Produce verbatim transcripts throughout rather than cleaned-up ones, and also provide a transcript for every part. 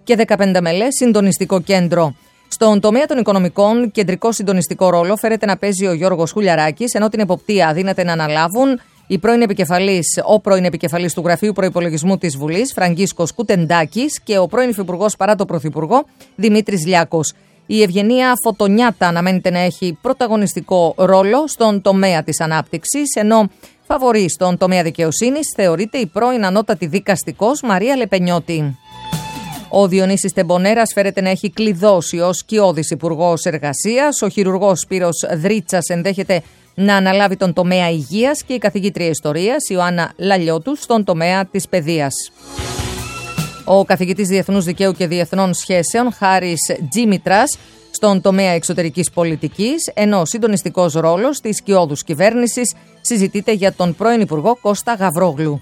και δεκαπέντε μελές συντονιστικό κέντρο. Στον τομέα των οικονομικών, κεντρικό συντονιστικό ρόλο φέρεται να παίζει ο Γιώργος Χουλιαράκης, ενώ την εποπτεία δύναται να αναλάβουν η πρώην επικεφαλής, ο πρώην επικεφαλής του Γραφείου Προϋπολογισμού της Βουλής, Φραγκίσκος Κουτεντάκης, και ο πρώην υφυπουργός παρά το Πρωθυπουργό, Δημήτρης Λιάκος. Η Ευγενία Φωτονιάτα αναμένεται να έχει πρωταγωνιστικό ρόλο στον τομέα της ανάπτυξης, ενώ φαβορή στον τομέα δικαιοσύνης θεωρείται η πρώην ανώτατη δικαστικός Μαρία Λεπενιώτη. Ο Διονύσης Τεμπονέρας φέρεται να έχει κλειδώσει ως σκιώδης υπουργός εργασίας. Ο χειρουργός Σπύρος Δρίτσας ενδέχεται να αναλάβει τον τομέα υγείας και η καθηγήτρια ιστορίας Ιωάννα Λαλιώτου στον τομέα της παιδείας. Ο καθηγητής Διεθνούς Δικαίου και Διεθνών Σχέσεων Χάρης Τζίμητρας στον τομέα εξωτερικής πολιτικής, ενώ ο συντονιστικός ρόλος της σκιώδους κυβέρνησης συζητείται για τον πρώην Υπουργό Κώστα Γαβρόγλου.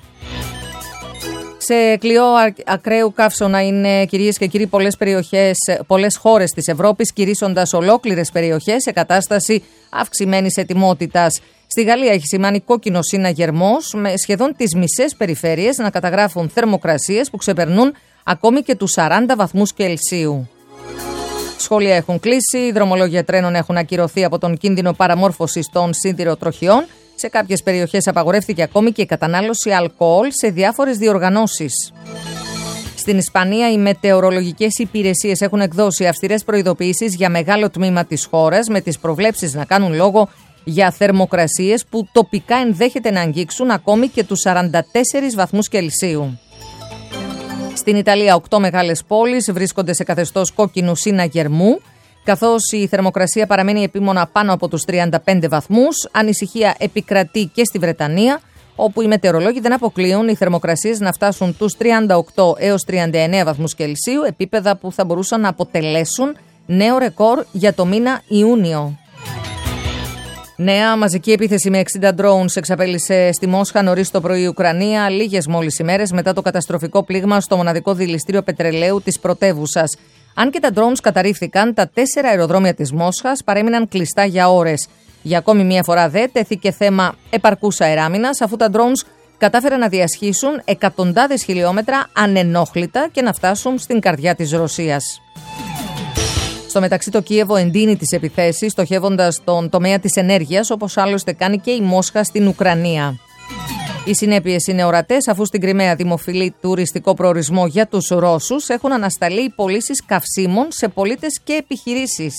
Σε κλειό ακραίου καύσωνα είναι, κυρίες και κύριοι, πολλές περιοχές, πολλές χώρες της Ευρώπης, κηρύσσοντας ολόκληρες περιοχές σε κατάσταση αυξημένης ετοιμότητας. Στη Γαλλία έχει σημάνει κόκκινο σύναγερμός, με σχεδόν τις μισές περιφέρειες να καταγράφουν θερμοκρασίες που ξεπερνούν ακόμη και τους σαράντα βαθμούς Κελσίου. Σχολεία έχουν κλείσει, οι δρομολόγια τρένων έχουν ακυρωθεί από τον κίνδυνο παραμόρφωσης των σιδηροτροχιών. Σε κάποιες περιοχές απαγορεύτηκε ακόμη και η κατανάλωση αλκοόλ σε διάφορες διοργανώσεις. Στην Ισπανία, οι μετεωρολογικές υπηρεσίες έχουν εκδώσει αυστηρές προειδοποιήσεις για μεγάλο τμήμα της χώρας, με τις προβλέψεις να κάνουν λόγο για θερμοκρασίες που τοπικά ενδέχεται να αγγίξουν ακόμη και τους σαράντα τέσσερις βαθμούς Κελσίου. Στην Ιταλία, οκτώ μεγάλες πόλεις βρίσκονται σε καθεστώς κόκκινου σύναγερμού, καθώς η θερμοκρασία παραμένει επίμονα πάνω από τους τριάντα πέντε βαθμούς. Ανησυχία επικρατεί και στη Βρετανία, όπου οι μετεωρολόγοι δεν αποκλείουν οι θερμοκρασίες να φτάσουν τους τριάντα οκτώ έως τριάντα εννέα βαθμούς Κελσίου, επίπεδα που θα μπορούσαν να αποτελέσουν νέο ρεκόρ για το μήνα Ιούνιο. Νέα μαζική επίθεση με εξήντα drones εξαπέλυσε στη Μόσχα νωρίς το πρωί η Ουκρανία, λίγες μόλις ημέρες μετά το καταστροφικό πλήγμα στο μοναδικό δηληστήριο πετρελαίου της πρωτεύουσας. Αν και τα drones καταρρίφθηκαν, τα τέσσερα αεροδρόμια της Μόσχας παρέμειναν κλειστά για ώρες. Για ακόμη μία φορά δε τέθηκε θέμα επαρκούς αεράμινας, αφού τα drones κατάφεραν να διασχίσουν εκατοντάδες χιλιόμετρα ανενόχλητα και να φτάσουν στην καρδιά της Ρωσίας. Στο μεταξύ, το Κίεβο εντείνει τις επιθέσεις, στοχεύοντας τον τομέα της ενέργειας, όπως άλλωστε κάνει και η Μόσχα στην Ουκρανία. Οι συνέπειες είναι ορατές, αφού στην Κριμαία, δημοφιλή τουριστικό προορισμό για τους Ρώσους, έχουν ανασταλεί οι πωλήσεις καυσίμων σε πολίτες και επιχειρήσεις.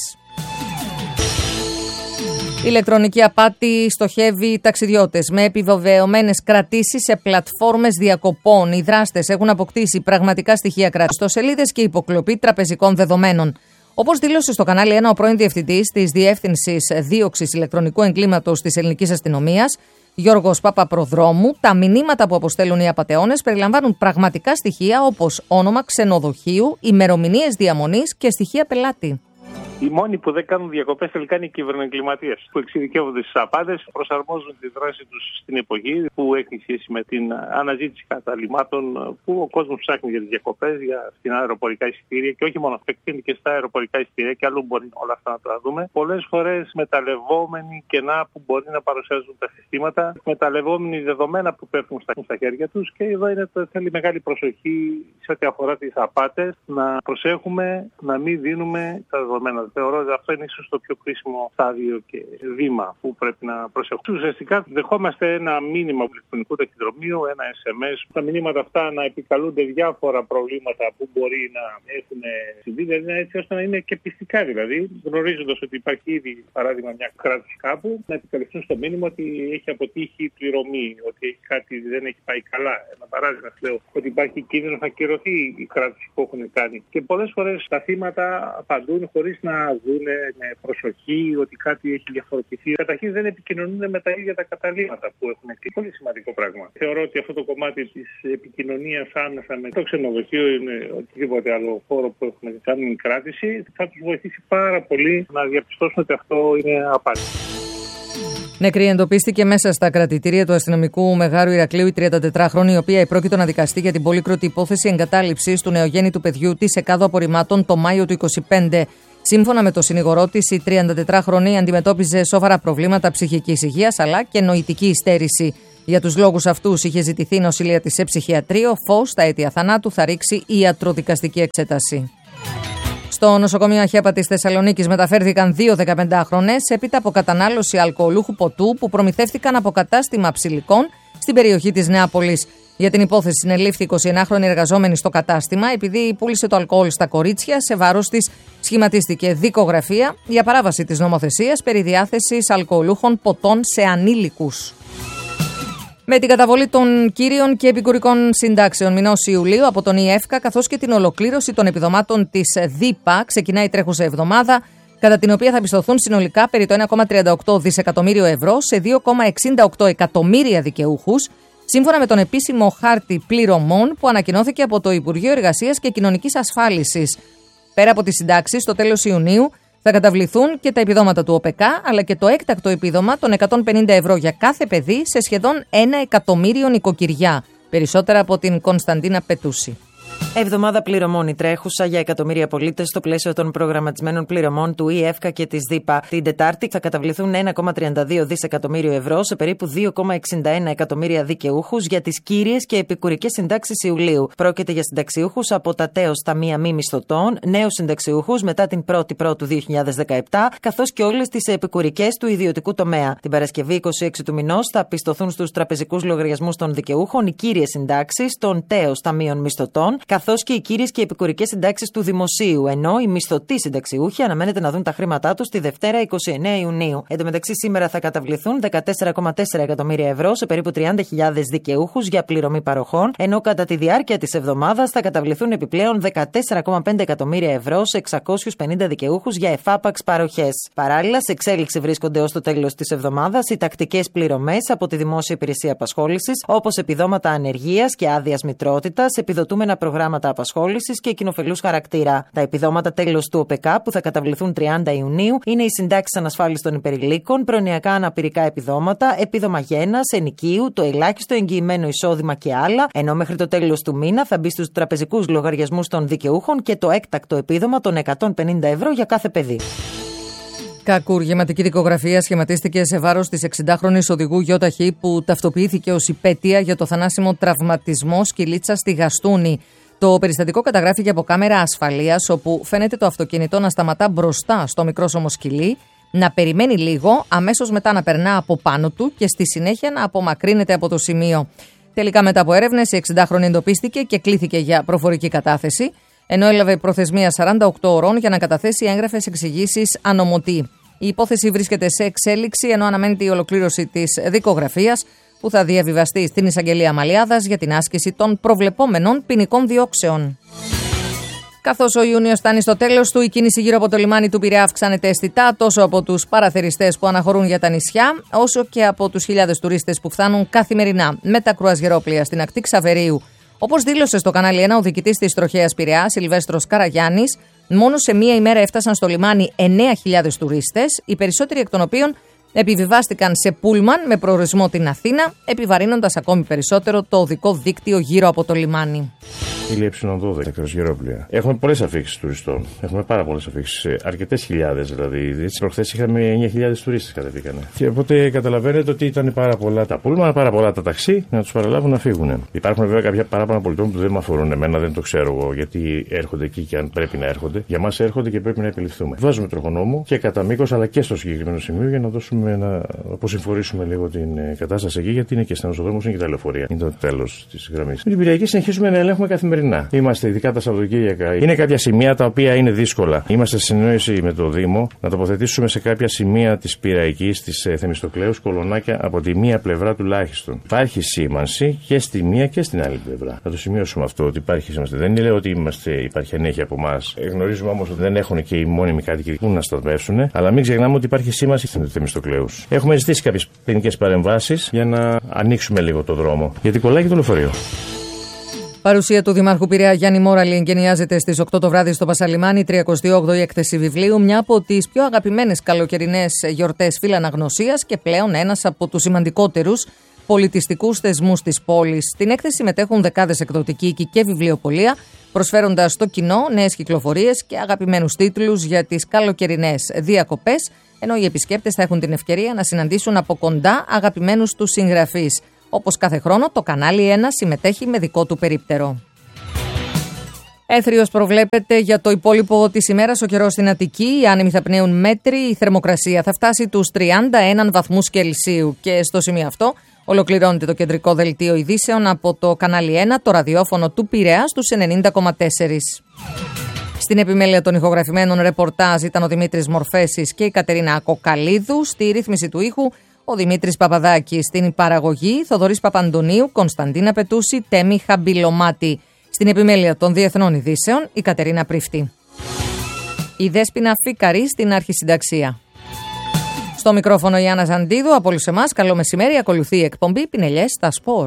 Η ηλεκτρονική απάτη στοχεύει ταξιδιώτες με επιβεβαιωμένες κρατήσεις σε πλατφόρμες διακοπών. Οι δράστες έχουν αποκτήσει πραγματικά στοιχεία κρατιστοσελίδες και υποκλοπή τραπεζικών δεδομένων. Όπως δήλωσε στο κανάλι ένα ο πρώην διευθυντής της Διεύθυνσης Δίωξης Ηλεκτρονικού Εγκλήματος της Ελληνικής Αστυνομίας, Γιώργος Παπαπροδρόμου, τα μηνύματα που αποστέλουν οι απατεώνες περιλαμβάνουν πραγματικά στοιχεία όπως όνομα ξενοδοχείου, ημερομηνίες διαμονής και στοιχεία πελάτη. Οι μόνοι που δεν κάνουν διακοπές τελικά είναι οι κυβερνοεγκληματίες, που εξειδικεύονται στις απάτες, προσαρμόζουν τη δράση τους στην εποχή που έχει σχέση με την αναζήτηση καταλυμάτων, που ο κόσμος ψάχνει για τις διακοπές, για φθηνά αεροπορικά εισιτήρια, και όχι μόνο αυτό, και και στα αεροπορικά εισιτήρια, και αλλού μπορεί όλα αυτά να τα δούμε. Πολλές φορές μεταλλευόμενοι κενά που μπορεί να παρουσιάζουν τα συστήματα, μεταλλευόμενοι δεδομένα που πέφτουν στα, στα χέρια τους, και εδώ είναι, θέλει μεγάλη προσοχή σε ό,τι αφορά τις απάτες, να προσέχουμε να μην δίνουμε τα δεδομένα. Θεωρώ ότι αυτό είναι ίσως το πιο κρίσιμο στάδιο και βήμα που πρέπει να προσεχθούμε. Ουσιαστικά δεχόμαστε ένα μήνυμα ηλεκτρονικού ταχυδρομείου, ένα ες εμ ες. Τα μηνύματα αυτά να επικαλούνται διάφορα προβλήματα που μπορεί να έχουν συμβεί, δηλαδή έτσι ώστε να είναι και πιστικά, δηλαδή γνωρίζοντας ότι υπάρχει ήδη παράδειγμα μια κράτηση κάπου, να επικαλεστούν στο μήνυμα ότι έχει αποτύχει η πληρωμή, ότι έχει κάτι δεν έχει πάει καλά. Ένα παράδειγμα, λέω ότι υπάρχει κίνδυνο να ακυρωθεί η κράτηση που έχουν κάνει. Και πολλές φορές τα θύματα απαντούν χωρίς να δουν με προσοχή ότι κάτι έχει διαφοροποιηθεί. Καταρχήν δεν επικοινωνούν με τα ίδια τα καταλήμματα που έχουν και πολύ σημαντικό πράγμα. Θεωρώ ότι αυτό το κομμάτι της επικοινωνίας άμεσα με το ξενοδοχείο είναι οτιδήποτε άλλο χώρο που έχουμε κάνει κράτηση, θα τους βοηθήσει πάρα πολύ να διαπιστώσουν ότι αυτό είναι απάτη. Νεκρή εντοπίστηκε μέσα στα κρατητήρια του αστυνομικού Μεγάρου Ηρακλείου η τριαντατετράχρονη, η οποία επρόκειτο να δικαστεί για την πολύκροτη υπόθεση εγκατάλειψης του νεογέννητου παιδιού της σε κάδο απορριμμάτων το Μάιο του είκοσι πέντε. Σύμφωνα με το συνηγορό της, η τριαντατετράχρονη αντιμετώπιζε σοβαρά προβλήματα ψυχικής υγείας αλλά και νοητική υστέρηση. Για τους λόγους αυτούς είχε ζητηθεί η νοσηλεία της σε ψυχιατρίο. Φως στα αίτια θανάτου θα ρίξει η ιατροδικαστική εξέταση. Στο νοσοκομείο Αχέπα της Θεσσαλονίκης μεταφέρθηκαν δύο δεκαπεντάχρονες έπειτα από κατανάλωση αλκοολούχου ποτού που προμηθεύτηκαν από κατάστημα ψηλικών στην περιοχή της Νεάπολης. Για την υπόθεση συνελήφθη εικοσιενάχρονη εργαζόμενη στο κατάστημα επειδή πούλησε το αλκοόλ στα κορίτσια. Σε βάρος της σχηματίστηκε δικογραφία για παράβαση της νομοθεσίας περί διάθεσης αλκοολούχων ποτών σε ανήλικους. Με την καταβολή των κύριων και επικουρικών συντάξεων μηνός Ιουλίου από τον ΙΕΦΚΑ καθώς και την ολοκλήρωση των επιδομάτων της ΔΥΠΑ ξεκινάει η τρέχουσα εβδομάδα, κατά την οποία θα πιστωθούν συνολικά περί το ένα κόμμα τριάντα οκτώ δισεκατομμύριο ευρώ σε δύο κόμμα εξήντα οκτώ εκατομμύρια δικαιούχους, σύμφωνα με τον επίσημο χάρτη πληρωμών που ανακοινώθηκε από το Υπουργείο Εργασίας και Κοινωνικής Ασφάλισης. Πέρα από τις συντάξεις, στο τέλος Ιουνίου θα καταβληθούν και τα επιδόματα του ΟΠΕΚΑ, αλλά και το έκτακτο επίδομα των εκατόν πενήντα ευρώ για κάθε παιδί σε σχεδόν ένα εκατομμύριο νοικοκυριά. Περισσότερα από την Κωνσταντίνα Πετούση. Εβδομάδα πληρωμών η τρέχουσα για εκατομμύρια πολίτες στο πλαίσιο των προγραμματισμένων πληρωμών του ΙΕΦΚΑ και της ΔΥΠΑ. Την Τετάρτη θα καταβληθούν ένα κόμμα τριάντα δύο δισεκατομμύριο ευρώ σε περίπου δύο κόμμα εξήντα ένα εκατομμύρια δικαιούχους για τις κύριες και επικουρικές συντάξεις Ιουλίου. Πρόκειται για συνταξιούχους από τα τέος ταμεία μη μισθωτών, νέους συνταξιούχους μετά την πρώτη Πρώτου δύο χιλιάδες δεκαεπτά, καθώς και όλες τις επικουρικές του ιδιωτικού τομέα. Την Παρασκευή είκοσι έξι του μηνός θα πιστωθούν στους τραπεζικούς λογαριασμούς των δικαιούχων οι κύριες συντάξεις των τέος ταμείων μισθωτών, καθώς και οι κύριες και επικουρικές συντάξεις του δημοσίου, ενώ οι μισθωτοί συνταξιούχοι αναμένεται να δουν τα χρήματά τους τη Δευτέρα είκοσι εννέα Ιουνίου. Εν τω μεταξύ, σήμερα θα καταβληθούν δεκατέσσερα κόμμα τέσσερα εκατομμύρια ευρώ σε περίπου τριάντα χιλιάδες δικαιούχους για πληρωμή παροχών, ενώ κατά τη διάρκεια της εβδομάδας θα καταβληθούν επιπλέον δεκατέσσερα κόμμα πέντε εκατομμύρια ευρώ σε εξακόσιους πενήντα δικαιούχους για εφάπαξ παροχές. Παράλληλα, σε εξέλιξη βρίσκονται ως το τέλος της εβδομάδας οι τακτικές πληρωμές από τη Δημόσια Υπηρεσία Απασχόλησης, όπως επιδόματα ανεργίας και άδειας μητρότητας, επιδοτούμενα προγράμματα απασχόλησης και κοινοφελούς χαρακτήρα. Τα επιδόματα τέλος του ΟΠΕΚΑ που θα καταβληθούν τριάντα Ιουνίου είναι οι συντάξεις ανασφάλισης των υπερηλίκων, προνοιακά αναπηρικά επιδόματα, επίδομα γένας, ενοικίου, το ελάχιστο εγγυημένο εισόδημα και άλλα, ενώ μέχρι το τέλος του μήνα θα μπει στους τραπεζικούς λογαριασμούς των δικαιούχων και το έκτακτο επίδομα των εκατόν πενήντα ευρώ για κάθε παιδί. Κακουργηματική δικογραφία σχηματίστηκε σε βάρος της εξηντάχρονης οδηγού ΙΧ που ταυτοποιήθηκε ως υπέτεια για το θανάσιμο τραυματισμό σκυλίτσα στη Γαστούνη. Το περιστατικό καταγράφηκε από κάμερα ασφαλείας, όπου φαίνεται το αυτοκίνητο να σταματά μπροστά στο μικρόσωμο σκυλί, να περιμένει λίγο, αμέσως μετά να περνά από πάνω του και στη συνέχεια να απομακρύνεται από το σημείο. Τελικά, μετά από έρευνες, η εξηντάχρονη εντοπίστηκε και κλήθηκε για προφορική κατάθεση, ενώ έλαβε προθεσμία σαράντα οκτώ ωρών για να καταθέσει έγγραφες εξηγήσεις ανομωτή. Η υπόθεση βρίσκεται σε εξέλιξη, ενώ αναμένεται η ολοκλήρωση της δικογραφίας, που θα διαβιβαστεί στην Εισαγγελία Μαλιάδας για την άσκηση των προβλεπόμενων ποινικών διώξεων. Καθώς ο Ιούνιος φτάνει στο τέλος του, η κίνηση γύρω από το λιμάνι του Πειραιά αυξάνεται αισθητά τόσο από τους παραθεριστές που αναχωρούν για τα νησιά, όσο και από τους χιλιάδες τουρίστες που φτάνουν καθημερινά με τα κρουαζιερόπλοια στην ακτή Ξαβερίου. Όπως δήλωσε στο κανάλι ένα ο διοικητής της τροχέας Πειραιά, Σιλβέστρος Καραγιάννης, μόνο σε μία ημέρα έφτασαν στο λιμάνι εννέα χιλιάδες τουρίστες, οι περισσότεροι εκ των οποίων επιβιβάστηκαν σε πούλμαν με προορισμό την Αθήνα, επιβαρύνοντας ακόμη περισσότερο το οδικό δίκτυο γύρω από το λιμάνι. Η ε δώδεκα, τα κρουαζιερόπλοια. Έχουμε πολλές αφήξεις τουριστών. Έχουμε πάρα πολλές αφήξεις. Αρκετές χιλιάδες δηλαδή. Προχθές είχαμε εννέα χιλιάδες τουρίστες κατεβήκανε. Και οπότε καταλαβαίνετε ότι ήταν πάρα πολλά τα πούλμαν, πάρα πολλά τα ταξί να τους παραλάβουν να φύγουν. Υπάρχουν βέβαια κάποια παράπονα πολιτών που δεν με αφορούν εμένα, δεν το ξέρω εγώ γιατί έρχονται εκεί και αν πρέπει να έρχονται. Για μας έρχονται και πρέπει να επιληφθούμε. Βάζουμε τροχονόμο και κατά μήκος αλλά και στο συγκεκριμένο σημείο για να δώσουμε να αποσυμφορήσουμε λίγο την κατάσταση εκεί, γιατί είναι και στα νοσοδρόμους, είναι και τα λεωφορεία. Είναι το τέλος της γραμμής. Με την Πειραϊκή συνεχίζουμε να ελέγχουμε καθημερινά. Είμαστε ειδικά τα Σαββατοκύριακα. Είναι κάποια σημεία τα οποία είναι δύσκολα. Είμαστε σε συνεννόηση με το Δήμο να τοποθετήσουμε σε κάποια σημεία της Πειραϊκής, της Θεμιστοκλέους, κολονάκια από τη μία πλευρά τουλάχιστον. Υπάρχει σήμανση και στη μία και στην άλλη πλευρά. Θα το σημειώσουμε αυτό ότι υπάρχει σήμανση. Δεν είναι ότι είμαστε, υπάρχει ανέχεια από εμά. Γνωρίζουμε όμως ότι δεν έχουν και οι μόνιμοι κάτοικοι που να σταθμεύσουν, αλλά μην ξεχνάμε ότι υπάρχει σήμανση στην Θεμιστοκλέους. Έχουμε ζητήσει κάποιες ποινικές παρεμβάσεις για να ανοίξουμε λίγο το δρόμο. Γιατί κολλάει και το λεωφορείο. Παρουσία του Δημάρχου Πειραιά Γιάννη Μόραλη εγκαινιάζεται στις οκτώ το βράδυ στο Πασαλιμάνι, τριαντάογδοη όγδοη έκθεση βιβλίου, μια από τις πιο αγαπημένες καλοκαιρινές γιορτές φιλαναγνωσίας και πλέον ένας από τους σημαντικότερους πολιτιστικούς θεσμούς της πόλης. Στην έκθεση συμμετέχουν δεκάδες εκδοτικοί οίκοι και βιβλιοπωλεία προσφέροντας στο κοινό νέες κυκλοφορίες και αγαπημένους τίτλους για τις καλοκαιρινές διακοπές, ενώ οι επισκέπτες θα έχουν την ευκαιρία να συναντήσουν από κοντά αγαπημένους τους συγγραφείς. Όπως κάθε χρόνο, το κανάλι ένα συμμετέχει με δικό του περίπτερο. Έθριος προβλέπεται για το υπόλοιπο της ημέρας ο καιρός στην Αττική. Οι άνεμοι θα πνέουν μέτρη, η θερμοκρασία θα φτάσει τους τριάντα ένα βαθμούς Κελσίου. Και στο σημείο αυτό ολοκληρώνεται το κεντρικό δελτίο ειδήσεων από το κανάλι ένα, το ραδιόφωνο του Πειραιά στους ενενήντα κόμμα τέσσερα. Στην επιμέλεια των ηχογραφημένων ρεπορτάζ ήταν ο Δημήτρης Μορφέσης και η Κατερίνα Κοκαλίδου. Στη ρύθμιση του ήχου ο Δημήτρης Παπαδάκης. Στην παραγωγή Θοδωρής Παπαντονίου, Κωνσταντίνα Πετούση, Τέμι Χαμπιλομάτη. Στην επιμέλεια των διεθνών ειδήσεων η Κατερίνα Πρίφτη. Η Δέσποινα Φίκαρη στην αρχισυνταξία. Στο μικρόφωνο η Άννα Ζαντίδου. Από όλους εμάς, καλό μεσημέρι. Ακολουθεί η εκπομπή Πινελιές στα Σπορ.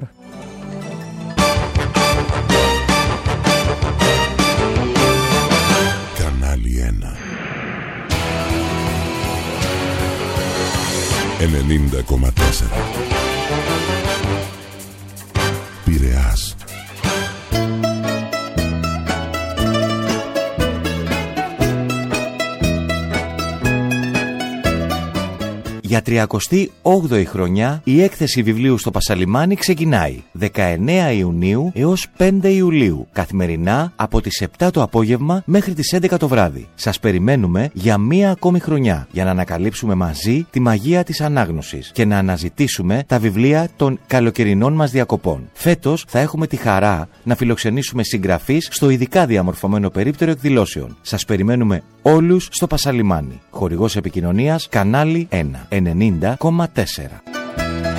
Κανάλι ένα ενενήντα κόμμα τέσσερα Πειραιάς. Για τριακοστή όγδοη χρονιά η έκθεση βιβλίου στο Πασαλιμάνι ξεκινάει δεκαεννέα Ιουνίου έως πέντε Ιουλίου, καθημερινά από τις επτά το απόγευμα μέχρι τις έντεκα το βράδυ. Σας περιμένουμε για μία ακόμη χρονιά για να ανακαλύψουμε μαζί τη μαγεία της ανάγνωσης και να αναζητήσουμε τα βιβλία των καλοκαιρινών μας διακοπών. Φέτος θα έχουμε τη χαρά να φιλοξενήσουμε συγγραφείς στο ειδικά διαμορφωμένο περίπτερο εκδηλώσεων. Σας περιμένουμε όλους στο Πασαλιμάνι. Χορηγός επικοινωνίας κανάλι ένα ενενήντα κόμμα τέσσερα.